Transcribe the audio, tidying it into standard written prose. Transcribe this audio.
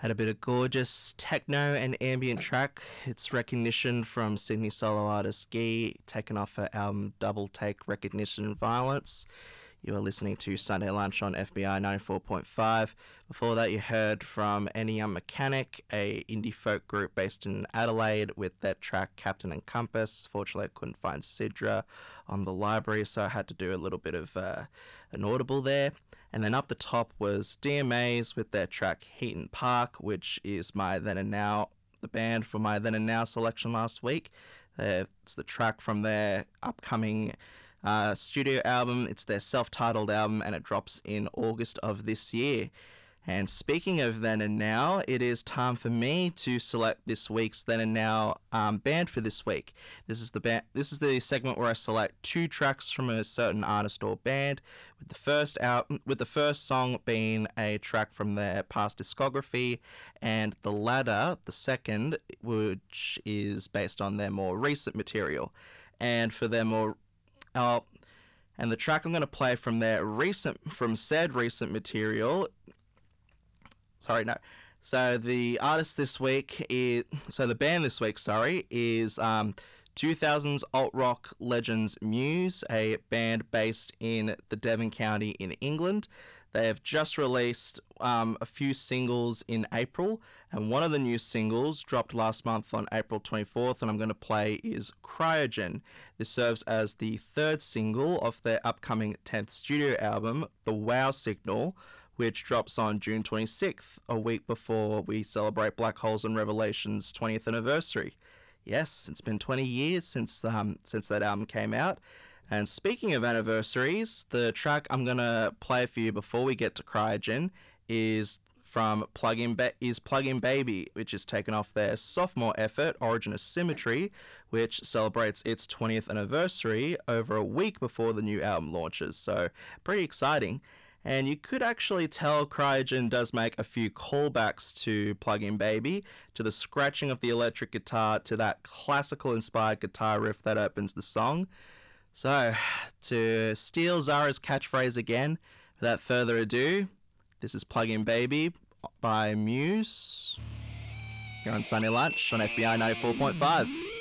Had a bit of gorgeous techno and ambient track. It's recognition from Sydney solo artist Gee, taken off her album Double Take Recognition Violence. You are listening to Sunday Lunch on FBI 94.5. Before that, you heard from Any Young Mechanic, a indie folk group based in Adelaide, with their track Captain and Compass. Fortunately, I couldn't find Sidra on the library, so I had to do a little bit of an audible there. And then up the top was DMAs with their track Heaton Park, which is my Then and Now, the band for my Then and Now selection last week. It's the track from their upcoming studio album. It's their self-titled album, and it drops in August of this year. And speaking of Then and Now, it is time for me to select this week's Then and Now band for this week. This is the segment where I select two tracks from a certain artist or band, with the first song being a track from their past discography, and the latter, the second, which is based on their more recent material. And for their more and the track I'm going to play from said recent material. So the artist this week is, the band this week, is 2000s alt-rock legends Muse, a band based in the Devon County in England. They have just released a few singles in April, and one of the new singles dropped last month on April 24th, and I'm going to play is Cryogen. This serves as the third single of their upcoming 10th studio album, The Wow Signal, which drops on June 26th, a week before we celebrate Black Holes and Revelation's 20th anniversary. Yes, it's been 20 years since that album came out. And speaking of anniversaries, the track I'm going to play for you before we get to Cryogen is from Plug-in Baby, which is taken off their sophomore effort, Origin of Symmetry, which celebrates its 20th anniversary over a week before the new album launches. So pretty exciting. And you could actually tell Cryogen does make a few callbacks to Plug-in Baby, to the scratching of the electric guitar, to that classical-inspired guitar riff that opens the song. So, to steal Zara's catchphrase again, without further ado, this is Plug-in Baby by Muse. You're on Sunday Lunch on FBI 94.5.